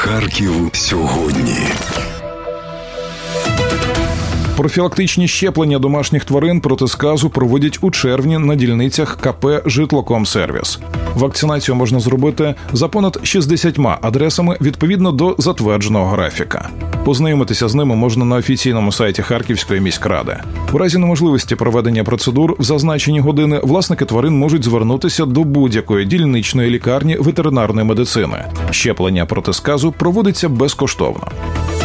Харків сьогодні. Профілактичні щеплення домашніх тварин проти сказу проводять у червні на дільницях КП «Житлокомсервіс». Вакцинацію можна зробити за понад 60 адресами відповідно до затвердженого графіка. Познайомитися з ними можна на офіційному сайті Харківської міськради. У разі неможливості проведення процедур в зазначені години власники тварин можуть звернутися до будь-якої дільничної лікарні ветеринарної медицини. Щеплення проти сказу проводиться безкоштовно.